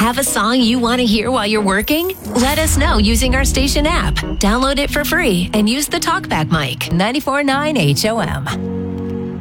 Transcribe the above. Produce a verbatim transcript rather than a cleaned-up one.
Have a song you want to hear while you're working? Let us know using our station app. Download it for free and use the TalkBack mic. ninety-four point nine H O M.